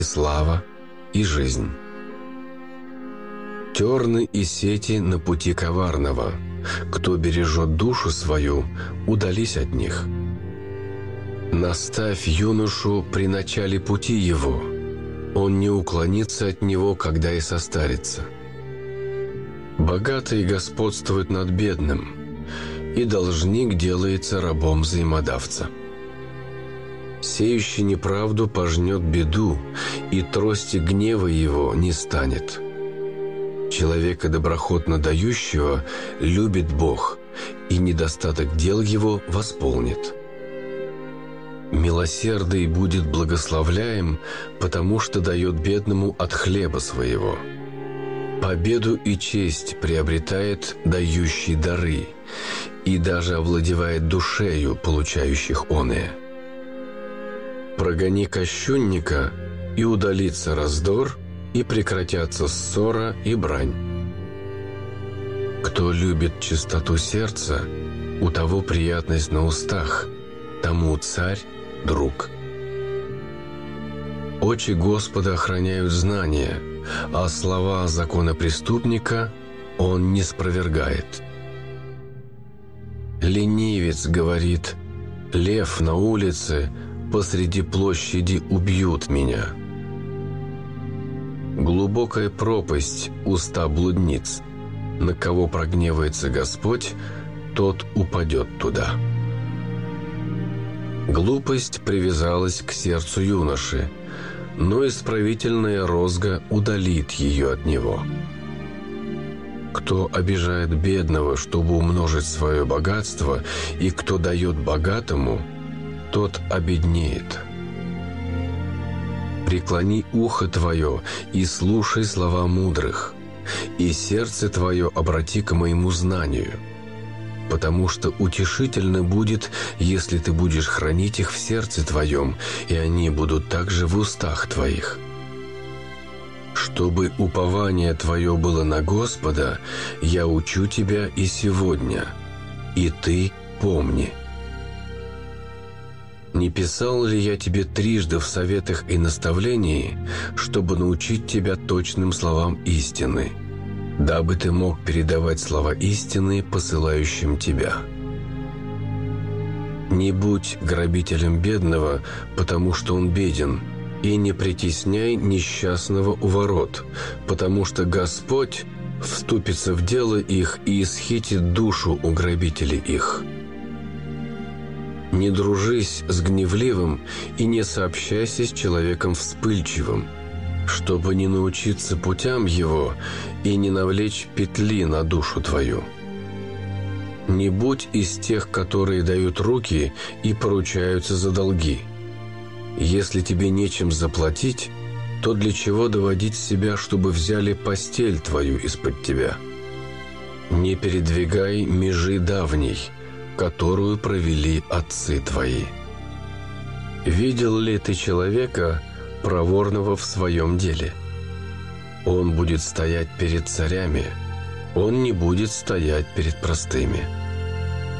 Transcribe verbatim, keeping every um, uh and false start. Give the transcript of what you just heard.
слава и жизнь. Терны и сети на пути коварного. Кто бережет душу свою, удались от них. Наставь юношу при начале пути его. Он не уклонится от него, когда и состарится. Богатый господствует над бедным, и должник делается рабом взаимодавца. Сеющий неправду пожнет беду, и трости гнева его не станет. Человека доброхотно дающего любит Бог, и недостаток дел его восполнит. Милосердный будет благословляем, потому что дает бедному от хлеба своего. Победу и честь приобретает дающий дары, и даже овладевает душею получающих оное. Прогони кощунника, и удалится раздор, и прекратятся ссора и брань. Кто любит чистоту сердца, у того приятность на устах, тому царь – друг. Очи Господа охраняют знания, а слова закона преступника он не спровергает. Ленивец говорит: лев на улице посреди площади убьют меня. Глубокая пропасть – уста блудниц. На кого прогневается Господь, тот упадет туда. Глупость привязалась к сердцу юноши, но исправительная розга удалит ее от него. Кто обижает бедного, чтобы умножить свое богатство, и кто дает богатому, тот обеднеет. Преклони ухо твое и слушай слова мудрых, и сердце твое обрати к моему знанию, потому что утешительно будет, если ты будешь хранить их в сердце твоем, и они будут также в устах твоих. Чтобы упование твое было на Господа, я учу тебя и сегодня, и ты помни. Не писал ли я тебе трижды в советах и наставлении, чтобы научить тебя точным словам истины, дабы ты мог передавать слова истины посылающим тебя? Не будь грабителем бедного, потому что он беден, и не притесняй несчастного у ворот, потому что Господь вступится в дело их и исхитит душу у грабителей их. Не дружись с гневливым и не сообщайся с человеком вспыльчивым, чтобы не научиться путям его и не навлечь петли на душу твою. Не будь из тех, которые дают руки и поручаются за долги. Если тебе нечем заплатить, то для чего доводить себя, чтобы взяли постель твою из-под тебя? Не передвигай межи давней, которую провели отцы твои. Видел ли ты человека, проворного в своем деле? Он будет стоять перед царями, он не будет стоять перед простыми.